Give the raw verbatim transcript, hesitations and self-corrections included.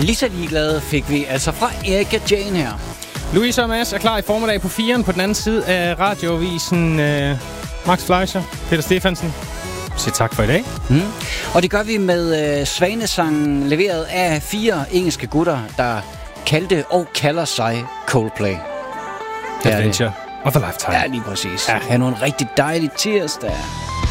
lige så ligeglade fik vi altså fra Erika Jane her. Louise og Mads er klar i formiddag på firen på den anden side af radioavisen. Øh, Max Fleischer, Peter Stefansen. Så tak for i dag. Mm. Og det gør vi med øh, Svanesangen leveret af fire engelske gutter, der kaldte og kalder sig Coldplay. Adventure of a Lifetime. Ja, lige præcis. Ja. Ha' nu en rigtig dejlig tirsdag.